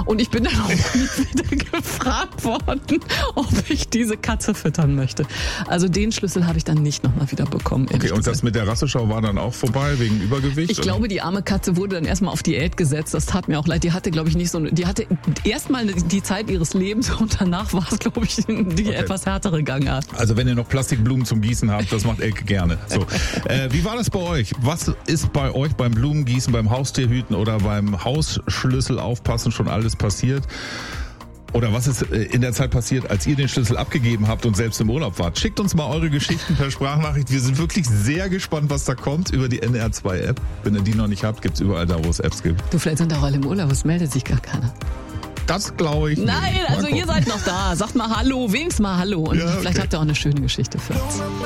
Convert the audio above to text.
Und ich bin dann auch nie wieder gefragt worden, ob ich diese Katze füttern möchte. Also den Schlüssel habe ich dann nicht nochmal wieder bekommen. Okay, und das mit der Rasseschau war dann auch vorbei wegen Übergewicht? Ich glaube, die arme Katze wurde dann erstmal auf Diät gesetzt. Das tat mir auch leid. Die hatte, glaube ich, nicht so eine, die hatte erstmal die Zeit ihres Lebens und danach war es, glaube ich, die etwas härtere Gangart. Also wenn ihr noch Plastikblumen zum Gießen habt, das macht Elke gerne. So, wie war das bei euch? Was ist bei euch beim Blumengießen, beim Haustierhüten oder beim Hausschlüssel aufpassen schon alles passiert? Oder was ist in der Zeit passiert, als ihr den Schlüssel abgegeben habt und selbst im Urlaub wart? Schickt uns mal eure Geschichten per Sprachnachricht. Wir sind wirklich sehr gespannt, was da kommt über die NR2-App. Wenn ihr die noch nicht habt, gibt's überall da, wo es Apps gibt. Du, vielleicht sind auch alle im Urlaub, es meldet sich gar keiner. Das glaube ich nicht. Nein, also ihr seid noch da. Sagt mal Hallo, wenigstens mal Hallo. Und vielleicht habt ihr auch eine schöne Geschichte für uns.